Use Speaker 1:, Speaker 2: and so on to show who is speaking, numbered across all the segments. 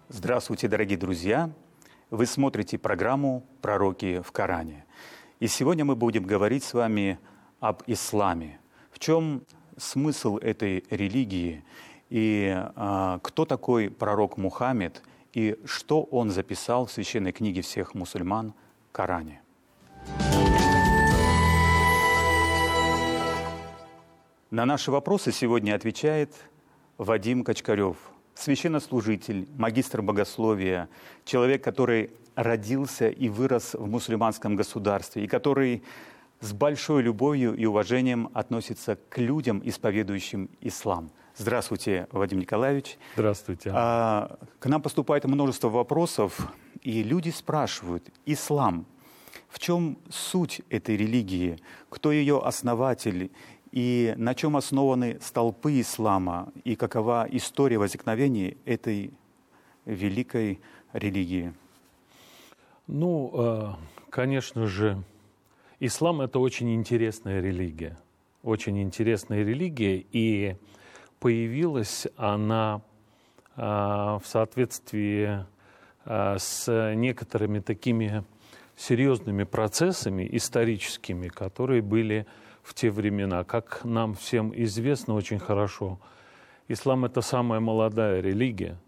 Speaker 1: Здравствуйте, дорогие друзья! Вы смотрите программу «Пророки в Коране». И сегодня мы будем говорить с вами об исламе. В чем смысл этой религии и кто такой пророк Мухаммед и что он записал в священной книге всех мусульман Коране. На наши вопросы сегодня отвечает Вадим Качкарев, священнослужитель, магистр богословия, человек, который родился и вырос в мусульманском государстве и который с большой любовью и уважением относится к людям, исповедующим ислам. Здравствуйте, Вадим Николаевич.
Speaker 2: Здравствуйте.
Speaker 1: К нам поступает множество вопросов, и люди спрашивают: ислам, в чем суть этой религии, кто ее основатель, и на чем основаны столпы ислама, и какова история возникновения этой великой религии?
Speaker 2: Конечно же, ислам – это очень интересная религия. Очень интересная религия, и появилась она в соответствии с некоторыми такими серьезными процессами историческими, которые были в те времена. Как нам всем известно очень хорошо, ислам – это самая молодая религия,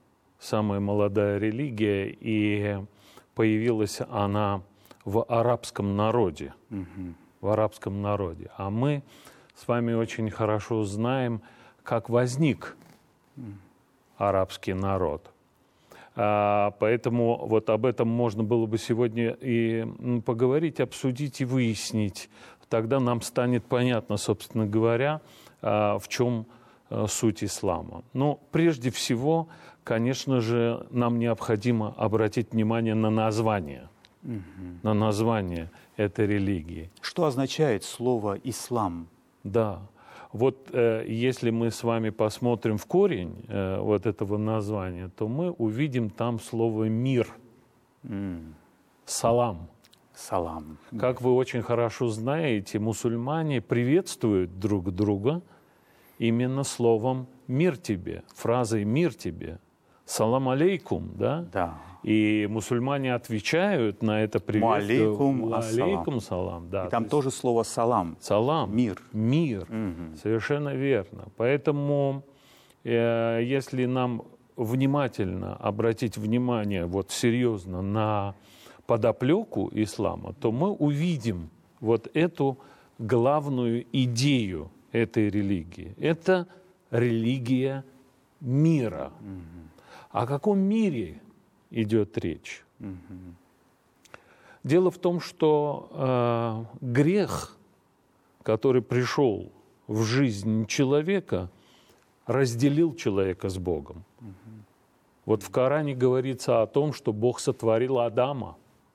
Speaker 2: и появилась она в арабском народе. В арабском народе. А мы с вами очень хорошо знаем, как возник арабский народ. Поэтому вот об этом можно было бы сегодня и поговорить, обсудить и выяснить. Тогда нам станет понятно, собственно говоря, в чем суть ислама. Но прежде всего, конечно же, нам необходимо обратить внимание на название. На название этой религии.
Speaker 1: Что означает слово «ислам»?
Speaker 2: Да. Вот если мы с вами посмотрим в корень вот этого названия, то мы увидим там слово «мир». Салам.
Speaker 1: Салам.
Speaker 2: Как вы очень хорошо знаете, мусульмане приветствуют друг друга именно словом «мир тебе», фразой «мир тебе». Салам алейкум, да?
Speaker 1: Да.
Speaker 2: И мусульмане отвечают на это приветствие. Алейкум салам. Да.
Speaker 1: И там тоже слово салам.
Speaker 2: Салам.
Speaker 1: Мир.
Speaker 2: Мир. Совершенно верно. Поэтому, если нам внимательно обратить внимание, вот серьезно, на подоплеку ислама, то мы увидим вот эту главную идею этой религии. Это религия мира. О каком мире идет речь? Дело в том, что грех, который пришел в жизнь человека, разделил человека с Богом. Вот в Коране говорится о том, что Бог сотворил Адама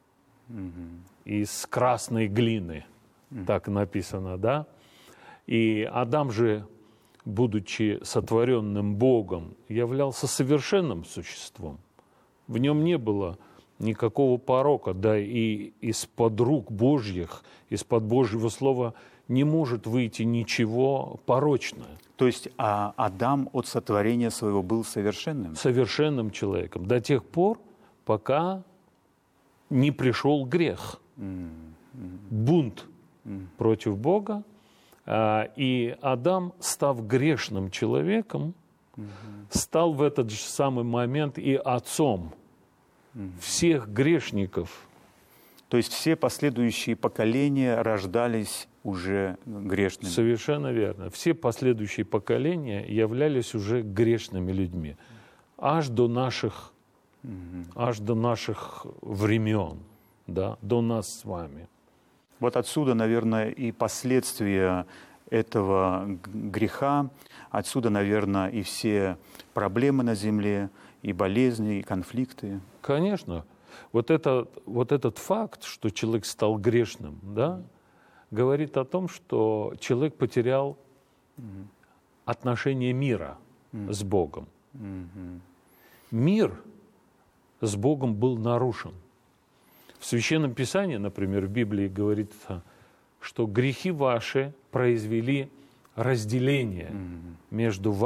Speaker 2: из красной глины. Так написано, да? И Адам же, будучи сотворенным Богом, являлся совершенным существом. В нем не было никакого порока, да и из-под рук Божьих, из-под Божьего слова не может выйти ничего порочное.
Speaker 1: То есть Адам от сотворения своего был совершенным?
Speaker 2: Совершенным человеком. До тех пор, пока не пришел грех. Бунт против Бога. И Адам, став грешным человеком, стал в этот же самый момент и отцом всех грешников.
Speaker 1: То есть все последующие поколения рождались уже грешными?
Speaker 2: Совершенно верно. Все последующие поколения являлись уже грешными людьми. Аж до наших времен, да, до нас с вами.
Speaker 1: Вот отсюда, наверное, и последствия этого греха, отсюда, наверное, и все проблемы на земле, и болезни, и конфликты.
Speaker 2: Конечно. Вот этот факт, что человек стал грешным, да, говорит о том, что человек потерял отношение мира с Богом. Мир с Богом был нарушен. В Священном Писании, например, в Библии говорится, что грехи ваши произвели разделение между вами